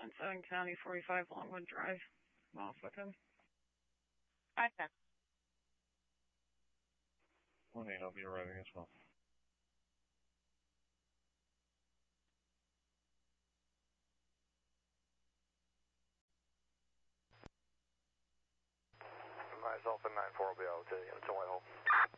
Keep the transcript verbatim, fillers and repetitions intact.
on Southern County, forty-five Longwood Drive. I'm off with him. I can. one eight, I'll be arriving as well. Myself and nine four will be out to you. It's a Whitehall.